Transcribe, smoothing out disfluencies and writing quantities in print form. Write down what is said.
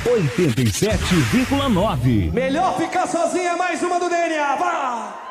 87,9. Melhor ficar sozinha, mais uma do DNA. Vá!